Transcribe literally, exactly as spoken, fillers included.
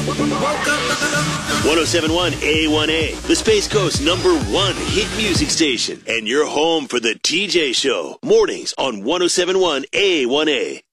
ten seventy-one A one A, the Space Coast number one hit music station, and your home for the T J Show. Mornings on ten seventy-one A one A.